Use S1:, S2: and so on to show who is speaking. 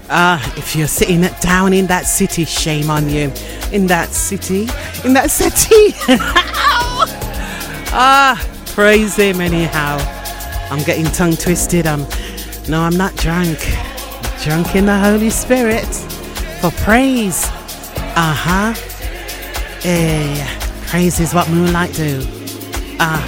S1: If you're sitting down in that city, shame on you. In that city. Praise him anyhow. I'm getting tongue twisted. I'm not drunk. I'm drunk in the Holy Spirit for praise. Hey, praise is what moonlight do.